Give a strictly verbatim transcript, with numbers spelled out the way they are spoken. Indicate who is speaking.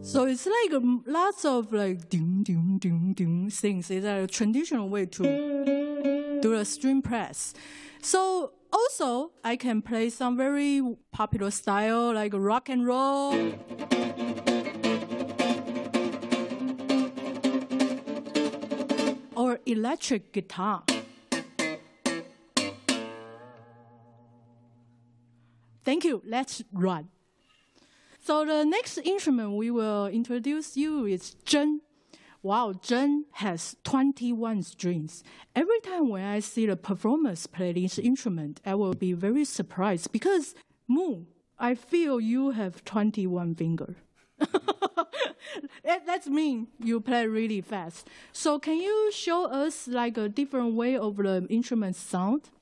Speaker 1: So it's like um, lots of like ding, ding, ding, ding things. It's a traditional way to do a string press. So also, I can play some very popular style like rock and roll. Or electric guitar. Thank you. Let's run. So the next instrument we will introduce you is zheng. Wow, zheng has twenty-one strings. Every time when I see the performers play this instrument, I will be very surprised because, Moon, I feel you have twenty-one fingers. That means you play really fast. So can you show us like a different way of the instrument sound?